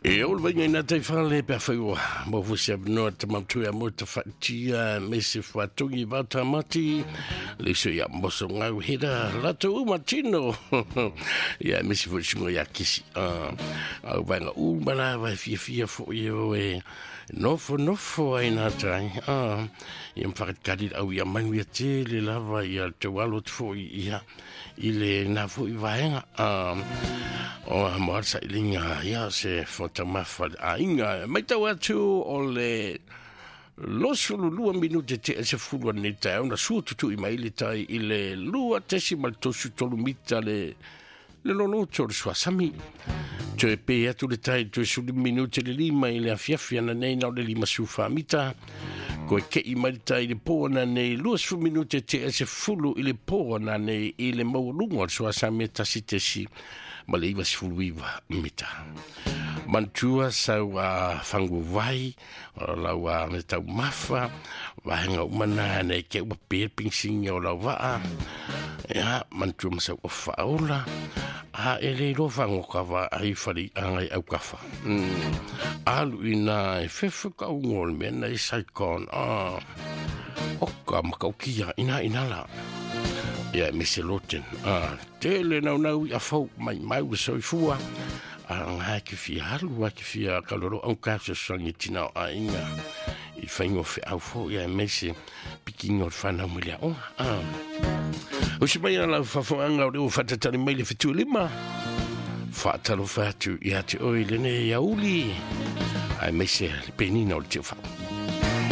E o venga ina te whale pe whaiwa, mo fusi abnoa te mamtui a mo te whaitia, me se whatungi wata mati, le so ia moso ngau hera, lato umatino, ia me se fusingo ia kisi, au vanga umana vai fia fo io e, nofo ai nā tai, ia mwhakatkarit au ia mangu ia te le lava ia te walo te fo ia, i le nā fo i vaenga, o moar sa ilinga ia se fotamafa a inga mai tau atu o le losu lua minute te se fulua ni tai ona suututu i mai le tai i le lua tesi mal tosu tolu mita le lono tolu suasami te pe atu le tai te suli minute le lima i le afiafia na nei na le lima sufa mita ko ke i mai tai le pōna nei lua su minute te se fulu i le pōna nei i le maulunga suasami tasi tesi ma le iwa sifuluiwa mita. Mantua sau whangu vai, lau me tau mafa, wahenga umana nei ke ua pēping singa o lau waa. Ia, mantua masau o whaola, e le ro whango kawa ai whari angai au kawa. Alu ina e whewhuka ungol mena i saikon, oka makaukia ina la. Ia me se loten tele nau i a fau mai so i fua ngai ki fia halu ki fia kaloro au kasa sangi tina a inga i whaingo fe au fau ia me se pikingo whanau milia o si mai ala whafuanga o reo whatatari mai le fitu lima whatalo whatu i ate oi le ne iauli ai me se le penina o le teo whau